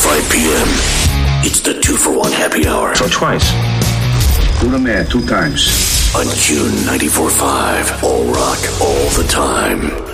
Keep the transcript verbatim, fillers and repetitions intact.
five p.m. It's the two for one happy hour. So twice. Do the math two times. On June ninety-four point five. All rock, all the time.